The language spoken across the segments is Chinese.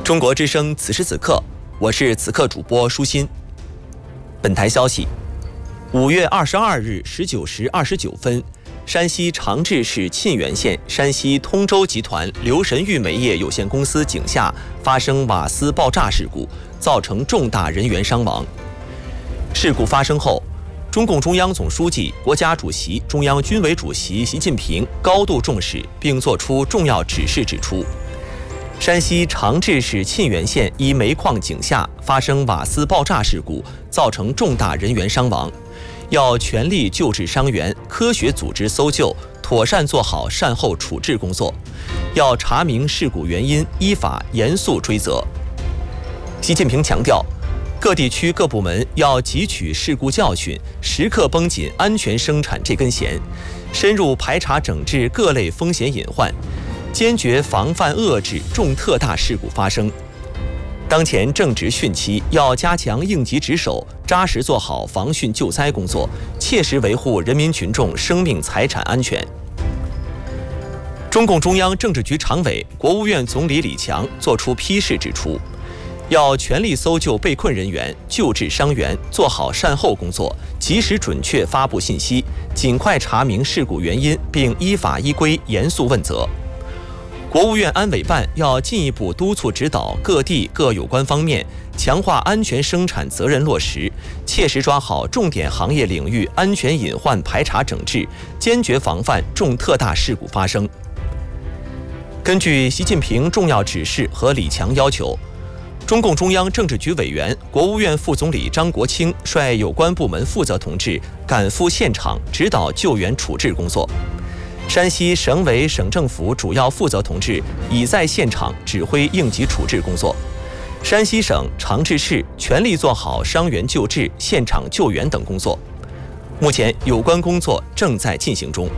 中国之声此时此刻，我是此刻主播舒心。本台消息：5月22日19时29分，山西长治市沁源县山西通州集团留神域煤业有限公司井下发生瓦斯爆炸事故，造成重大人员伤亡。事故发生后，中共中央总书记、国家主席、中央军委主席习近平高度重视，并作出重要指示，指出，山西长治市沁源县一煤矿井下发生瓦斯爆炸事故，造成重大人员伤亡，要全力救治伤员，科学组织搜救，妥善做好善后处置工作，要查明事故原因，依法严肃追责。习近平强调，各地区各部门要汲取事故教训，时刻绷紧安全生产这根弦，深入排查整治各类风险隐患，坚决防范遏制重特大事故发生。当前正值汛期，要加强应急值守，扎实做好防汛救灾工作，切实维护人民群众生命财产安全。中共中央政治局常委、国务院总理李强作出批示指出，要全力搜救被困人员，救治伤员，做好善后工作，及时准确发布信息，尽快查明事故原因，并依法依规严肃问责。国务院安委办要进一步督促指导各地各有关方面，强化安全生产责任落实，切实抓好重点行业领域安全隐患排查整治，坚决防范重特大事故发生。根据习近平重要指示和李强要求，中共中央政治局委员、国务院副总理张国清率有关部门负责同志赶赴现场指导救援处置工作。山西省委省政府主要负责同志已在现场指挥应急处置工作。山西省长治市全力做好伤员救治、现场救援等工作。目前有关工作正在进行中。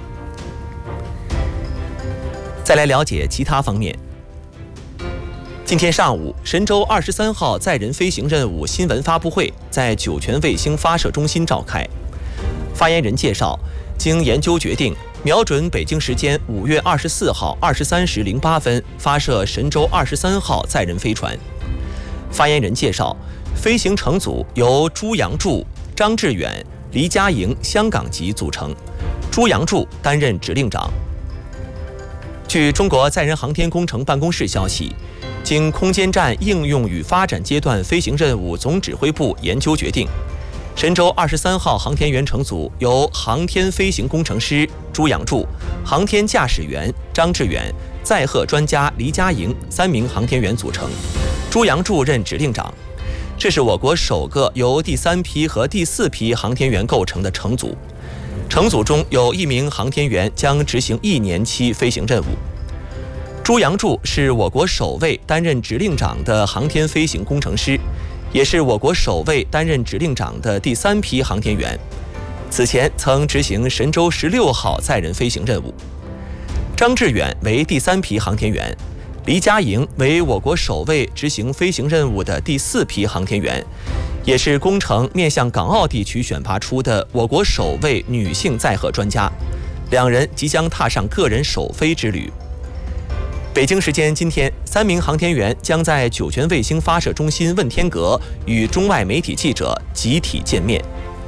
再来了解其他方面。今天上午，神舟23号载人飞行任务新闻发布会在酒泉卫星发射中心召开。发言人介绍，经研究决定，瞄准北京时间5月24号23时08分发射神舟23号载人飞船。发言人介绍，飞行乘组由朱杨柱、张志远、黎佳莹香港籍组成，朱杨柱担任指令长。据中国载人航天工程办公室消息，经空间站应用与发展阶段飞行任务总指挥部研究决定，神舟23号航天员乘组由航天飞行工程师朱杨柱、航天驾驶员张志远、载荷专家黎佳莹3名航天员组成，朱杨柱任指令长。这是我国首个由第3批和第4批航天员构成的乘组。乘组中有1名航天员将执行1年期飞行任务。朱杨柱是我国首位担任指令长的航天飞行工程师，也是我国首位担任指令长的第3批航天员，此前曾执行神舟16号载人飞行任务。张志远为第3批航天员，黎佳莹为我国首位执行飞行任务的第4批航天员，也是工程面向港澳地区选拔出的我国首位女性载荷专家，两人即将踏上个人首飞之旅。北京时间今天，3名航天员将在酒泉卫星发射中心问天阁与中外媒体记者集体见面。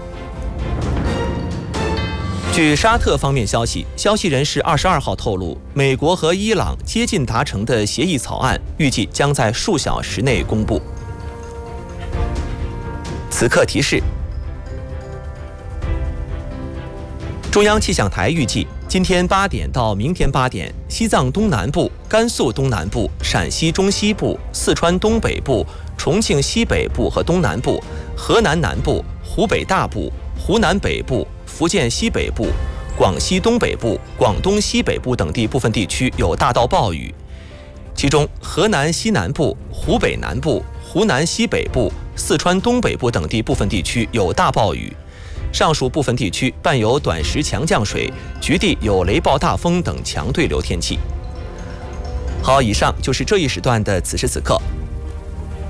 据沙特方面消息，消息人士22号透露，美国和伊朗接近达成的协议草案，预计将在数小时内公布。此刻提示：中央气象台预计，今天8点到明天8点，西藏东南部、甘肃东南部、陕西中西部、四川东北部、重庆西北部和东南部、河南南部、湖北大部、湖南北部、福建西北部、广西东北部、广东西北部等地部分地区有大到暴雨，其中河南西南部、湖北南部、湖南西北部、四川东北部等地部分地区有大暴雨，上述部分地区伴有短时强降水，局地有雷暴大风等强对流天气。好，以上就是这一时段的此时此刻，